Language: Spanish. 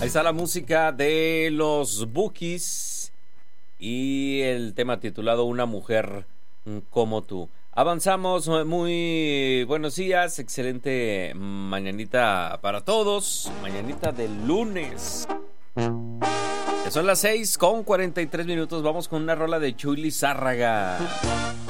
Ahí está la música de los Bukis y el tema titulado Una mujer como tú. Avanzamos, muy buenos días, excelente mañanita para todos, mañanita de lunes. Ya son las 6:43, vamos con una rola de Chuy Lizárraga.